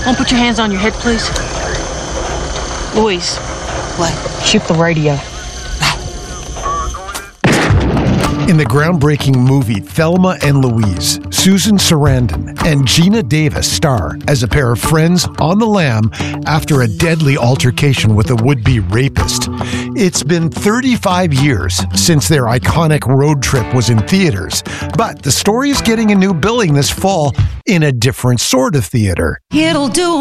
Won't put your hands on your head, please? Louise. What? Shoot the radio. In the groundbreaking movie Thelma and Louise, Susan Sarandon and Gina Davis star as a pair of friends on the lam after a deadly altercation with a would-be rapist. It's been 35 years since their iconic road trip was in theaters, but the story is getting a new billing this fall in a different sort of theater. It'll do